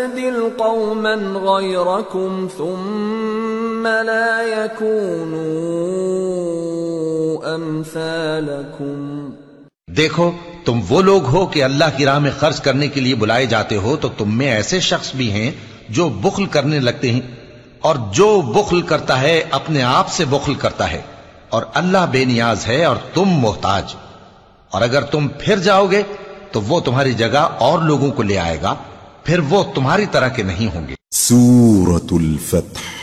दिल कौमन गैरकुम सुम्म ला यकूनू अमसालकुम। देखो, तुम वो लोग हो कि अल्लाह की राह में खर्च करने के लिए बुलाए जाते हो, तो तुम में ऐसे शख्स भी हैं जो बुख्ल करने लगते हैं, और जो बुख्ल करता है अपने आप से बुख्ल करता है, और अल्लाह बेनियाज है और तुम मोहताज। और अगर तुम फिर जाओगे तो वो तुम्हारी जगह और लोगों को ले आएगा, फिर वो तुम्हारी तरह के नहीं होंगे। सूरतुल फत्ह।